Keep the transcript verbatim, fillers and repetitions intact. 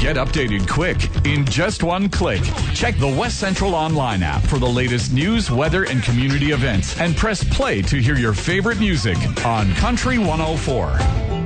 Get updated quick in just one click. Check the West Central Online app for the latest news, weather, and community events, and press play to hear your favorite music on Country one oh four.